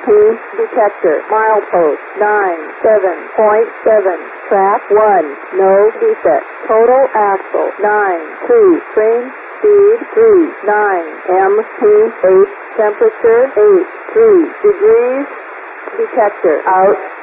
detector, milepost 97.7, track 1, no defect, total axle 9.2, train speed 3.9, MP 8, temperature 8.3 degrees, detector out.